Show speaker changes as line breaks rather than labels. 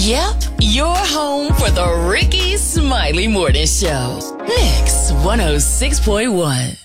Yep, you're home for the Ricky Smiley Morning Show. Mix 106.1.